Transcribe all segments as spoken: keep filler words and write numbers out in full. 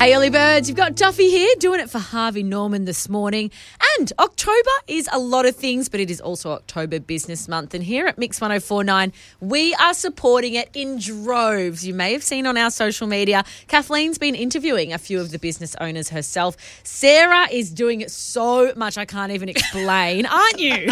Hey, early birds, you've got Duffy here doing it for Harvey Norman this morning. And October is a lot of things, but it is also October Business Month. And here at Mix one oh four point nine, we are supporting it in droves. You may have seen on our social media, Kathleen's been interviewing a few of the business owners herself. Sarah is doing it so much I can't even explain, aren't you?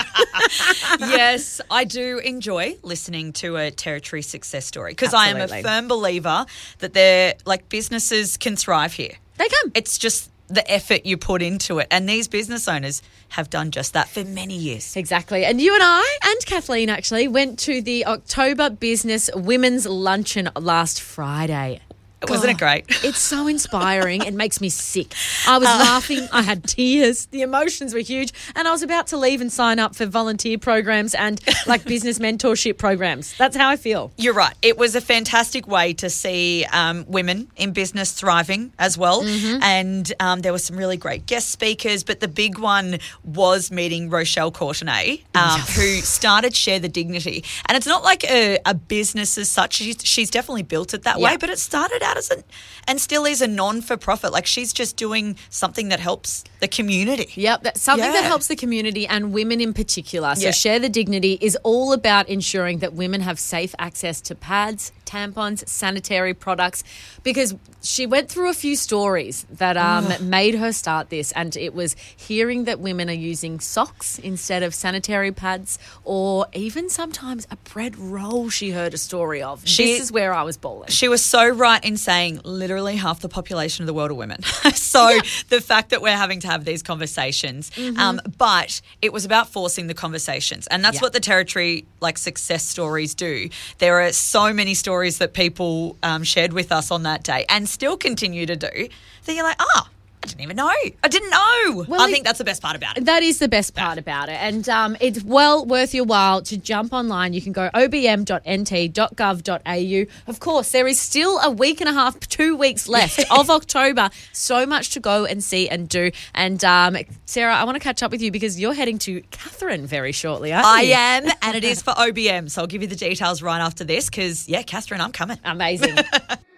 Yes, I do enjoy listening to a territory success story because I am a firm believer that they're like businesses can thrive here. They can. It's just the effort you put into it. And these business owners have done just that for many years. Exactly. And you and I and Kathleen actually went to the October Business Women's Luncheon last Friday. Wasn't it great? It's so inspiring. It makes me sick. I was uh, laughing. I had tears. The emotions were huge. And I was about to leave and sign up for volunteer programs and like business mentorship programs. That's how I feel. You're right. It was a fantastic way to see um, women in business thriving as well. Mm-hmm. And um, there were some really great guest speakers. But the big one was meeting Rochelle Courtenay, um, who started Share the Dignity. And it's not like a, a business as such. She's, she's definitely built it that yeah. way. But it started out as a, and still is a non-for-profit. Like she's just doing something that helps the community. Yep, that's something yeah. that helps the community and women in particular. So yeah. Share the Dignity is all about ensuring that women have safe access to pads, tampons, sanitary products, because she went through a few stories that um, made her start this, and it was hearing that women are using socks instead of sanitary pads, or even sometimes a bread roll she heard a story of. She, this is where I was bawling. She was so right in saying literally half the population of the world are women. so yeah. the fact that we're having to have these conversations, mm-hmm. um, but it was about forcing the conversations, and that's yeah. what the territory like success stories do. There are so many stories that people um, shared with us on that day and still continue to do that you're like, ah, oh, I didn't even know. I didn't know. Well, I it, think that's the best part about it. That is the best part about it. And um, it's well worth your while to jump online. You can go o b m dot n t dot gov dot a u. Of course, there is still a week and a half, two weeks left of October. So much to go and see and do. And um, Sarah, I want to catch up with you because you're heading to Katherine very shortly, aren't I you? I am, and it is for O B M. So I'll give you the details right after this because, yeah, Katherine, I'm coming. Amazing.